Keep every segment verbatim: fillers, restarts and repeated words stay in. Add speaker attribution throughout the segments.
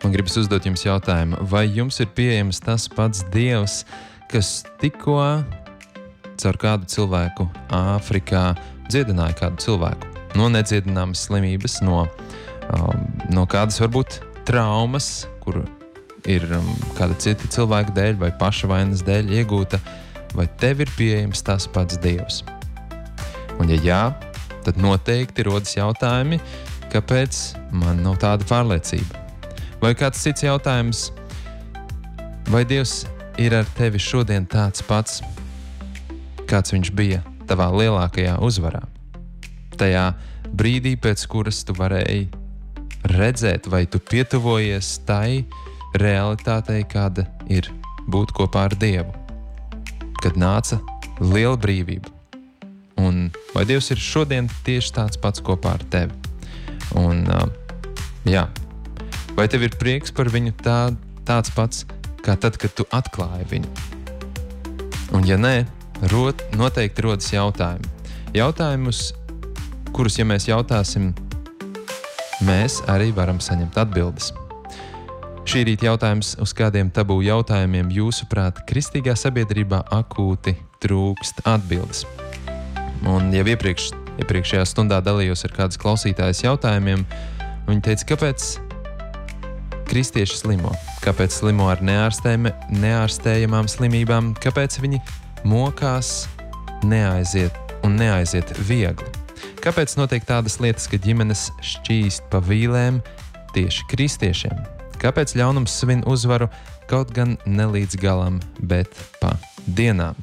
Speaker 1: Man gribas uzdot jums jautājumu, vai jums ir pieejams tas pats Dievs, kas tikko caur kādu cilvēku Āfrikā dziedināja kādu cilvēku no nedziedināmas slimības, no, um, no kādas varbūt traumas, kur ir um, kāda cita cilvēka dēļ vai paša vainas dēļ iegūta, vai tev ir pieejams tas pats Dievs? Un ja jā, tad noteikti rodas jautājumi, kāpēc man nav tāda pārliecība. Vai kāds cits jautājums, vai Dievs ir ar tevi šodien tāds pats, kāds viņš bija tavā lielākajā uzvarā? Tajā brīdī, pēc kuras tu varēji redzēt, vai tu pietuvojies tai realitātei, kāda ir būt kopā ar Dievu, kad nāca liela brīvība. Un vai Dievs ir šodien tieši tāds pats kopā ar tevi? Un, uh, jā, vai tev ir prieks par viņu tā, tāds pats, kā tad, kad tu atklāji viņu? Un ja nē, rot, noteikti rodas jautājumi. Jautājumus, kurus, ja mēs jautāsim, mēs arī varam saņemt atbildes. Šī rīta jautājums, uz kādiem tabū jautājumiem jūsuprāt kristīgā sabiedrībā akūti trūkst atbildes. Un jau iepriekš, iepriekšējā stundā dalījos ar kādas klausītājas jautājumiem, viņi teica, kāpēc kristieši slimo? Kāpēc slimo ar neārstējam, neārstējamām slimībām? Kāpēc viņi mokās neaiziet un neaiziet viegli? Kāpēc notiek tādas lietas, ka ģimenes šķīst pa vīlēm tieši kristiešiem? Kāpēc ļaunums svin uzvaru kaut gan ne līdz galam, bet pa dienām?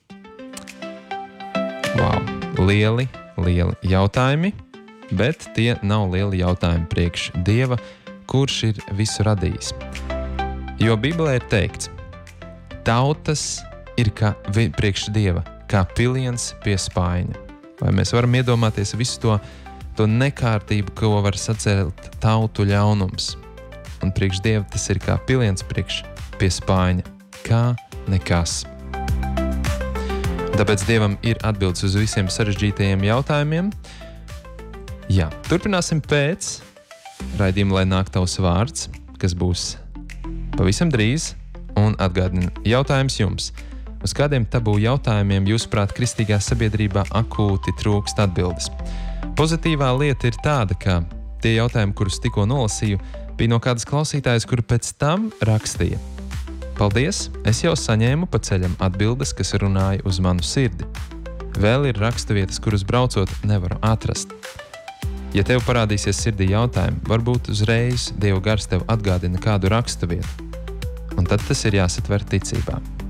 Speaker 1: Wow, lieli, lieli jautājumi, bet tie nav lieli jautājumi priekš Dieva, kurš ir visu radījis. Jo Bībelē ir teikts, tautas ir kā priekš Dieva, kā piliens pie spaiņa. Vai mēs varam iedomāties visu to, to nekārtību, ko var sacelt tautu ļaunums? Un priekš Dieva tas ir kā piliens priekš pie spaiņa, kā nekas. Tāpēc Dievam ir atbildes uz visiem sarežģītajiem jautājumiem. Jā, turpināsim pēc raidījuma, lai nāk tavs vārds, kas būs pavisam drīz, un atgādina jautājums jums. Uz kādiem tabū jautājumiem jūsuprāt kristīgā sabiedrībā akūti trūkst atbildes? Pozitīvā lieta ir tāda, ka tie jautājumi, kurus tikko nolasīju, bija no kādas klausītājas, kuru pēc tam rakstīja. Paldies, es jau saņēmu pa ceļam atbildes, kas runāja uz manu sirdi. Vēl ir raksturvietas, kuras braucot nevaru atrast. Ja tev parādīsies sirdī jautājumi, varbūt uzreiz Dieva gars tev atgādina kādu raksturvietu, un tad tas ir jāsatver ticībā.